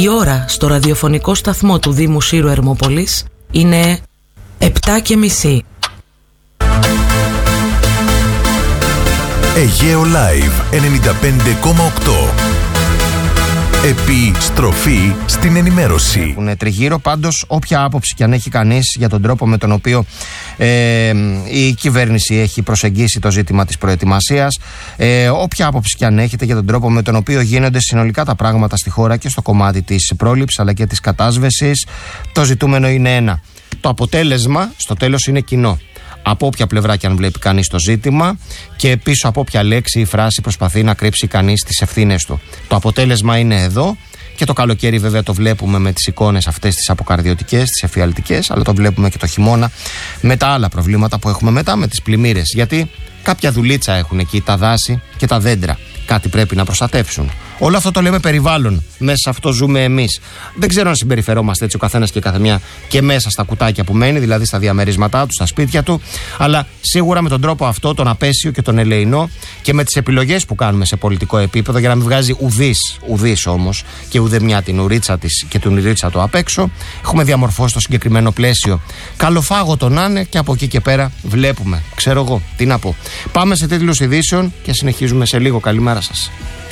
Η ώρα στο ραδιοφωνικό σταθμό του Δήμου Σύρου Ερμόπολης είναι 7:30. Αιγαίο Live 95,8. Επιστροφή στην ενημέρωση. Έχουν τριγύρω, πάντως όποια άποψη και αν έχει κανείς για τον τρόπο με τον οποίο η κυβέρνηση έχει προσεγγίσει το ζήτημα της προετοιμασίας, όποια άποψη και αν έχετε για τον τρόπο με τον οποίο γίνονται συνολικά τα πράγματα στη χώρα και στο κομμάτι της πρόληψης αλλά και της κατάσβεσης, το ζητούμενο είναι ένα. Το αποτέλεσμα στο τέλος είναι κοινό. Από όποια πλευρά και αν βλέπει κανείς το ζήτημα και πίσω από όποια λέξη ή φράση προσπαθεί να κρύψει κανείς τις ευθύνες του. Το αποτέλεσμα είναι εδώ και το καλοκαίρι βέβαια το βλέπουμε με τις εικόνες αυτές τις αποκαρδιωτικές, τις εφιαλτικές, αλλά το βλέπουμε και το χειμώνα με τα άλλα προβλήματα που έχουμε μετά, με τις πλημμύρες. Γιατί κάποια δουλίτσα έχουν εκεί τα δάση και τα δέντρα. Κάτι πρέπει να προστατεύσουν. Όλο αυτό το λέμε περιβάλλον. Μέσα σε αυτό ζούμε εμείς. Δεν ξέρω αν συμπεριφερόμαστε έτσι ο καθένας και η καθεμιά και μέσα στα κουτάκια που μένει, δηλαδή στα διαμερίσματά του, στα σπίτια του. Αλλά σίγουρα με τον τρόπο αυτό, τον απέσιο και τον ελεεινό και με τις επιλογές που κάνουμε σε πολιτικό επίπεδο, για να μην βγάζει ουδής όμως και ουδεμιά την ουρίτσα της και την ουρίτσα του απ' έξω, έχουμε διαμορφώσει το συγκεκριμένο πλαίσιο. Καλοφάγωτο να είναι και από εκεί και πέρα βλέπουμε. Ξέρω εγώ τι να πω. Πάμε σε τίτλους ειδήσεων και συνεχίζουμε σε λίγο. Καλημέρα σας.